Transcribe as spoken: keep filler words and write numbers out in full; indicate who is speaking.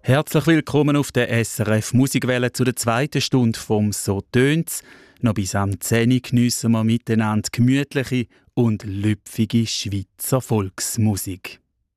Speaker 1: Herzlich willkommen auf der S R F Musikwelle zu der zweiten Stunde vom «So tönt's». Noch bis am zehn Uhr geniessen wir miteinander gemütliche und lüpfige Schweizer Volksmusik.